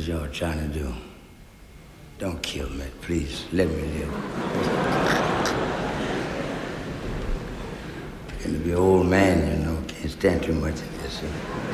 is y'all trying to do? Don't kill me, please. Let me live. Gonna be an old man, you know. Can't stand too much of this.